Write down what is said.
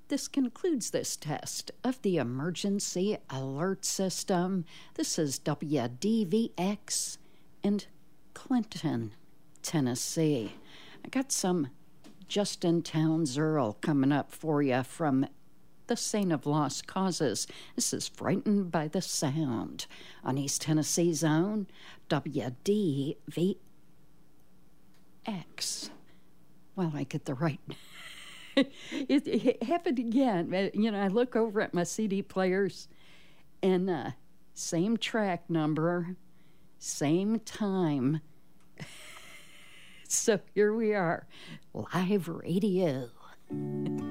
This concludes this test of the Emergency Alert System. This is WDVX in Clinton, Tennessee. I got some Justin Townes Earl coming up for you from the Saint of Lost Causes. This is Frightened by the Sound on East Tennessee's own WDVX. Well, I get the right... it happened again. I look over at my CD players and same track number, same time. So here we are, live radio.